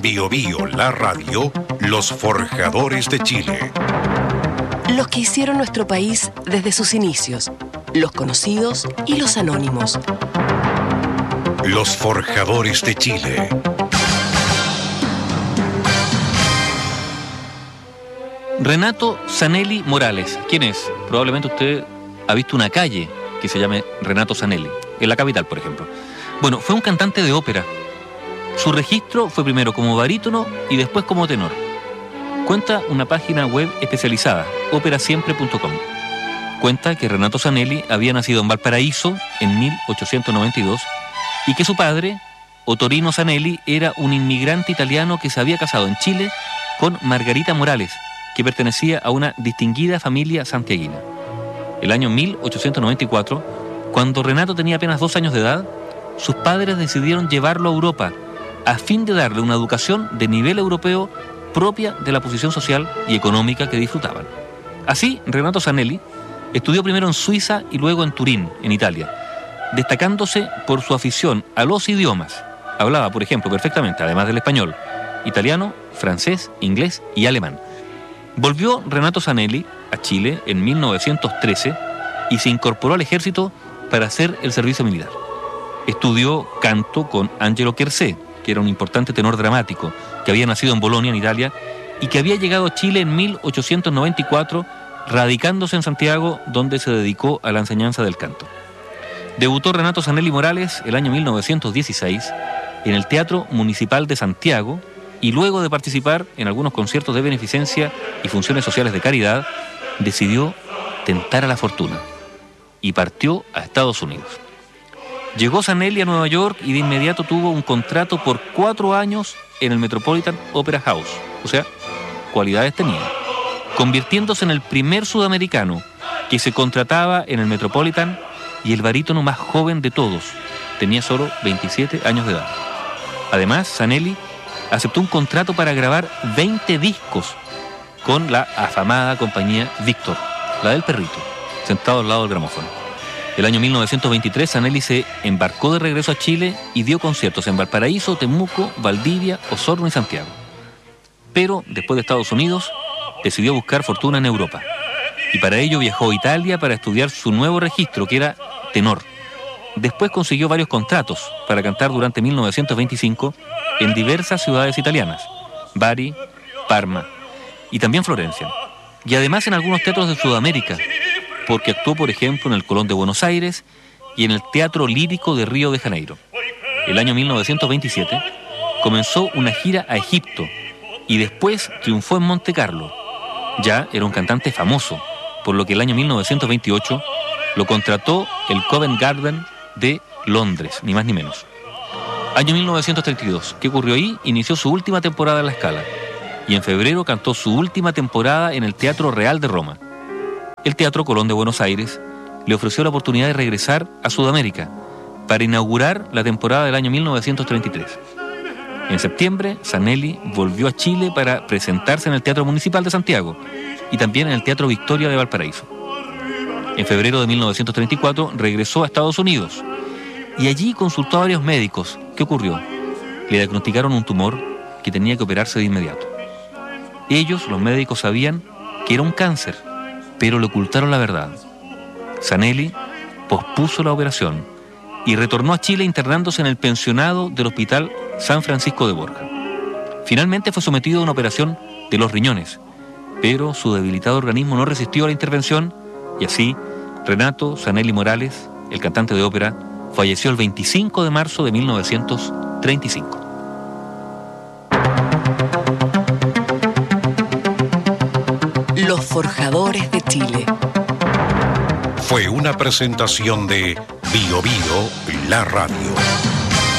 Bio Bio, la radio, los forjadores de Chile. Los que hicieron nuestro país desde sus inicios, los conocidos y los anónimos. Los forjadores de Chile. Renato Zanelli Morales. ¿Quién es? Probablemente usted ha visto una calle que se llame Renato Zanelli, en la capital, por ejemplo. Bueno, fue un cantante de ópera. Su registro fue primero como barítono y después como tenor. Cuenta una página web especializada, operasiempre.com. Cuenta que Renato Zanelli había nacido en Valparaíso en 1892 y que su padre, Ottorino Zanelli, era un inmigrante italiano que se había casado en Chile con Margarita Morales, que pertenecía a una distinguida familia santiaguina. El año 1894, cuando Renato tenía apenas 2 años de edad, sus padres decidieron llevarlo a Europa a fin de darle una educación de nivel europeo propia de la posición social y económica que disfrutaban. Así, Renato Zanelli estudió primero en Suiza y luego en Turín, en Italia, destacándose por su afición a los idiomas. Hablaba, por ejemplo, perfectamente, además del español, italiano, francés, inglés y alemán. Volvió Renato Zanelli a Chile en 1913 y se incorporó al ejército para hacer el servicio militar. Estudió canto con Angelo Chersè, que era un importante tenor dramático, que había nacido en Bolonia, en Italia, y que había llegado a Chile en 1894, radicándose en Santiago, donde se dedicó a la enseñanza del canto. Debutó Renato Zanelli Morales el año 1916 en el Teatro Municipal de Santiago, y luego de participar en algunos conciertos de beneficencia y funciones sociales de caridad, decidió tentar a la fortuna y partió a Estados Unidos. Llegó Zanelli a Nueva York y de inmediato tuvo un contrato por 4 años en el Metropolitan Opera House, o sea, cualidades tenía, convirtiéndose en el primer sudamericano que se contrataba en el Metropolitan y el barítono más joven de todos. Tenía solo 27 años de edad. Además, Zanelli aceptó un contrato para grabar 20 discos con la afamada compañía Víctor, la del perrito, sentado al lado del gramófono. El año 1923, Zanelli se embarcó de regreso a Chile y dio conciertos en Valparaíso, Temuco, Valdivia, Osorno y Santiago. Pero, después de Estados Unidos, decidió buscar fortuna en Europa. Y para ello viajó a Italia para estudiar su nuevo registro, que era tenor. Después consiguió varios contratos para cantar durante 1925 en diversas ciudades italianas, Bari, Parma y también Florencia. Y además en algunos teatros de Sudamérica, porque actuó, por ejemplo, en el Colón de Buenos Aires y en el Teatro Lírico de Río de Janeiro. El año 1927 comenzó una gira a Egipto y después triunfó en Monte Carlo. Ya era un cantante famoso, por lo que el año 1928 lo contrató el Covent Garden de Londres, ni más ni menos. Año 1932, ¿qué ocurrió ahí? Inició su última temporada en La Scala y en febrero cantó su última temporada en el Teatro Real de Roma. El Teatro Colón de Buenos Aires le ofreció la oportunidad de regresar a Sudamérica para inaugurar la temporada del año 1933. En septiembre, Zanelli volvió a Chile para presentarse en el Teatro Municipal de Santiago y también en el Teatro Victoria de Valparaíso. En febrero de 1934 regresó a Estados Unidos y allí consultó a varios médicos. ¿Qué ocurrió? Le diagnosticaron un tumor que tenía que operarse de inmediato. Ellos, los médicos, sabían que era un cáncer, pero le ocultaron la verdad. Zanelli pospuso la operación y retornó a Chile internándose en el pensionado del Hospital San Francisco de Borja. Finalmente fue sometido a una operación de los riñones, pero su debilitado organismo no resistió a la intervención y así Renato Zanelli Morales, el cantante de ópera, falleció el 25 de marzo de 1935. Los forjadores de Chile. Fue una presentación de Bio Bio, la radio.